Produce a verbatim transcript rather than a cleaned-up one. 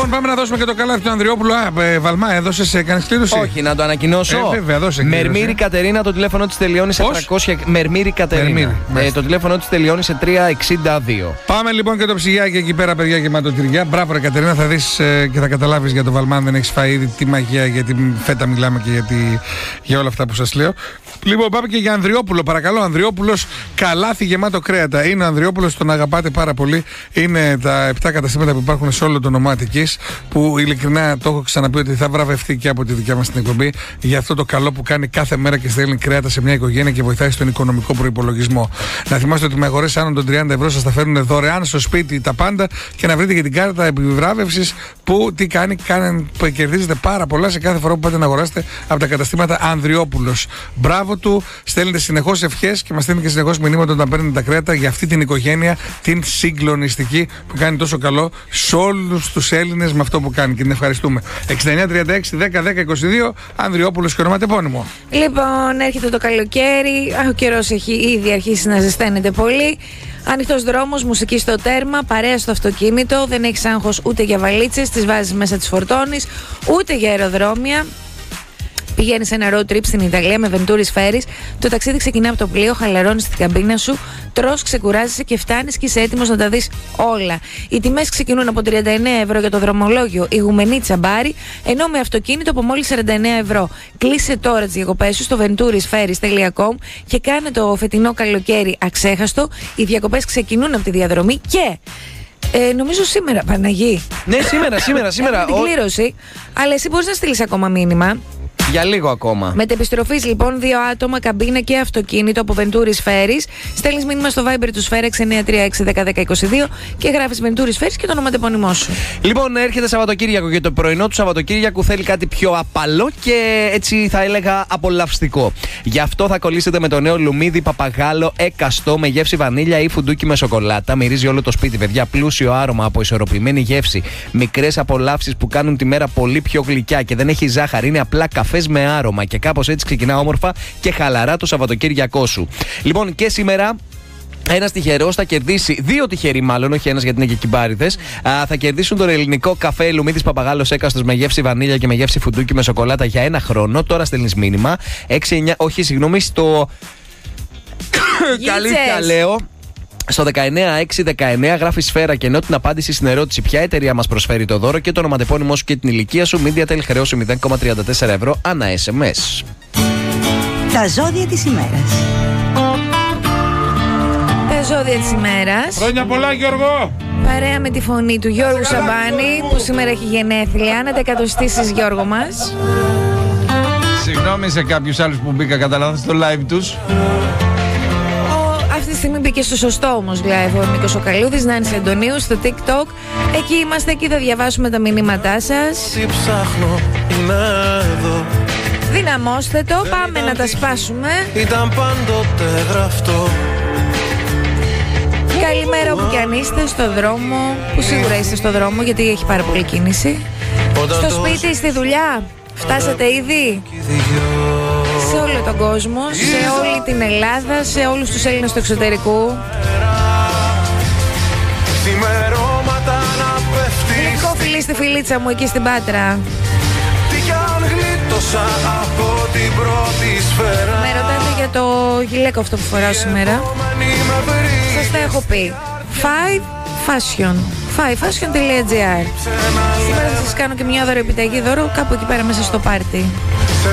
Λοιπόν, πάμε να δώσουμε και το καλάθι του Ανδριόπουλου. Α, ε, Βαλμά, έδωσε, κάνει κλήρωση. Όχι, να το ανακοινώσω. Ε, βέβαια, δώσε κλήρωση. Μερμήρη Κατερίνα, το τηλέφωνο της τελειώνει σε τριακόσια. Μερμήρη Κατερίνα. Ε, το τηλέφωνο της τελειώνει σε τριακόσια εξήντα δύο. Πάμε λοιπόν και το ψυγιάκι εκεί πέρα, παιδιά, γεματοτυριά. Μπράβο, ρε Κατερίνα, θα δεις ε, και θα καταλάβεις για το Βαλμά αν δεν έχεις φάει ήδη τι μαγεία, για τη φέτα μιλάμε και για, τη, για όλα αυτά που σας λέω. Λοιπόν, πάμε και για Ανδριόπουλο, παρακαλώ. Ανδριόπουλος, καλάθι γεμάτο κρέατα. Είναι ο Ανδριόπουλος, τον αγαπάτε πάρα πολύ. Είναι τα επτά καταστήματα που υπάρχουν σε όλο το νομό Αττικής, που ειλικρινά το έχω ξαναπεί ότι θα βραβευτεί και από τη δικιά μας την εκπομπή για αυτό το καλό που κάνει κάθε μέρα και στέλνει κρέατα σε μια οικογένεια και βοηθάει στον οικονομικό προϋπολογισμό. Να θυμάστε ότι με αγορές άνω των τριάντα ευρώ σας τα φέρνουν δωρεάν στο σπίτι τα πάντα και να βρείτε και την κάρτα επιβράβευσης που τι κάνει, κάνει που κερδίζετε πάρα πολλά σε κάθε φορά που πάτε να αγοράσετε από τα καταστήματα Ανδριόπουλος. Μπράβο του, στέλνετε συνεχώς ευχές και μας στέλνετε και συνεχώς μηνύματα όταν παίρνετε τα κρέατα για αυτή την οικογένεια, την συγκλονιστική που κάνει τόσο καλό σε όλους τους Έλληνες με αυτό που κάνει και την ευχαριστούμε. εξήντα εννιά τριάντα έξι δέκα δέκα είκοσι δύο, Ανδριόπουλος και ονοματεπώνυμο. Λοιπόν, έρχεται το καλοκαίρι, ο καιρός έχει ήδη αρχίσει να ζεσταίνεται πολύ. Ανοιχτός δρόμος, μουσική στο τέρμα, παρέα στο αυτοκίνητο, δεν έχεις άγχος ούτε για βαλίτσες, τις βάζεις μέσα, τις φορτώνεις, ούτε για αεροδρόμια. Πηγαίνεις σε ένα road trip στην Ιταλία με Venturi Ferries. Το ταξίδι ξεκινά από το πλοίο, χαλαρώνεις την καμπίνα σου, τρως, ξεκουράζεσαι και φτάνεις και είσαι έτοιμος να τα δεις όλα. Οι τιμές ξεκινούν από τριάντα εννέα ευρώ για το δρομολόγιο Ιγουμενή Τσαμπάρι, ενώ με αυτοκίνητο από μόλις σαράντα εννέα ευρώ. Κλείσε τώρα τις διακοπές σου στο venturis ferries τελεία com και κάνε το φετινό καλοκαίρι αξέχαστο. Οι διακοπές ξεκινούν από τη διαδρομή και. Ε, νομίζω σήμερα, Παναγί. Ναι, σήμερα, σήμερα, σήμερα. Την κλήρωση, αλλά εσύ μπορείς να στείλεις ακόμα μήνυμα. Για λίγο ακόμα. Μετεπιστροφής λοιπόν, δύο άτομα, καμπίνα και αυτοκίνητο από Venturi Ferries. Στέλνεις μήνυμα στο Viber του Σφαίρα έξι εννιά τρία έξι δέκα δέκα είκοσι δύο και γράφεις Venturi Ferries και το ονοματεπώνυμό σου. Λοιπόν, έρχεται Σαββατοκύριακο και το πρωινό του Σαββατοκύριακου θέλει κάτι πιο απαλό και έτσι θα έλεγα απολαυστικό. Γι' αυτό θα κολλήσετε με το νέο λουμίδι παπαγάλο έκαστο με γεύση βανίλια ή φουντούκι με σοκολάτα. Μυρίζει όλο το σπίτι, παιδιά. Πλούσιο άρωμα από ισορροπημένη γεύση. Μικρές απολαύσεις που κάνουν τη μέρα πολύ πιο γλυκιά και δεν έχει ζάχαρη. Είναι απλά καφέ με άρωμα και κάπως έτσι ξεκινά όμορφα και χαλαρά το Σαββατοκύριακό σου. Λοιπόν, και σήμερα ένας τυχερός θα κερδίσει, δύο τυχεροί μάλλον, όχι ένας γιατί είναι και κυμπάριδες, θα κερδίσουν τον ελληνικό καφέ Λουμίδης Παπαγάλος έκαστος με γεύση βανίλια και με γεύση φουντούκι με σοκολάτα για ένα χρόνο. Τώρα στέλνεις μήνυμα έξι εννιά, όχι συγγνώμη, στο καλήθεια λέω. Στο δεκαεννιά έξι δεκαεννιά γράφει Σφαίρα και ενώ την απάντηση στην ερώτηση ποια εταιρεία μας προσφέρει το δώρο και το ονοματεπώνυμό σου και την ηλικία σου, MediaTel χρεώσει μηδέν κόμμα τριάντα τέσσερα ευρώ ανά ες εμ ες. Τα ζώδια της ημέρας. Τα ζώδια της ημέρας. Χρόνια πολλά, Γιώργο! Παρέα με τη φωνή του Γιώργου Σαμπάνη που σήμερα έχει γενέθλια. Να τα εκατοστήσεις, Γιώργο μας. Συγγνώμη σε κάποιους άλλους που μπήκα κατά λάθος στο live τους. Αυτή τη στιγμή μπήκε στο σωστό όμως live ο Νίκος ο Καλούδης, Νάνση Αντωνίου στο TikTok. Εκεί είμαστε, εκεί θα διαβάσουμε τα μηνύματά σας. Τι ψάχνω, είμαι εδώ. Δυναμώστε το, πάμε να τα σπάσουμε. Ήταν πάντοτε γραφτό. Καλημέρα όπου κι αν είστε, στο δρόμο, που σίγουρα είστε στο δρόμο γιατί έχει πάρα πολύ κίνηση. Στο σπίτι, στη δουλειά, φτάσατε ήδη. Σε όλο τον κόσμο, σε όλη την Ελλάδα, σε όλους τους Έλληνες του εξωτερικού. Γλυκό φιλί στη φιλίτσα μου εκεί στην Πάτρα. Με ρωτάτε για το γυλαίκο αυτό που φοράω σήμερα. Σας τα έχω πει. Five Fashion. five fashion τελεία gr. Σήμερα θα σας κάνω και μια δωροεπιταγή δώρο κάπου εκεί πέρα μέσα στο πάρτι.